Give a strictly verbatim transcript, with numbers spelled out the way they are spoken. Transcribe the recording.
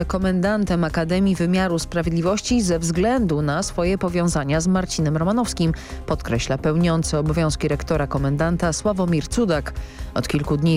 komendantem Akademii Wymiaru Sprawiedliwości ze względu na swoje powiązania z Marcinem Romanowskim, podkreśla pełniący obowiązki rektora komendanta Sławomir Cudak. Od kilku dni